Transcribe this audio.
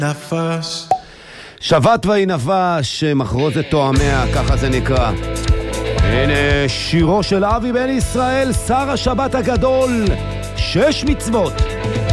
נפש. שבת ויהי נפש, מחרוזת תואמיה, ככה זה נקרא. הנה שירו של אבי בן ישראל, שר השבת הגדול, 6 מצוות.